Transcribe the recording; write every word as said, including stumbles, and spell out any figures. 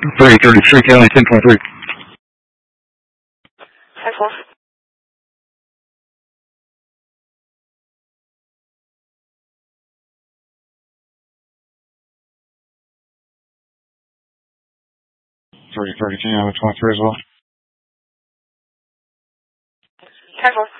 three thirty-three County, ten twenty-three. ten four. three thirty County, twenty-three as well. ten four.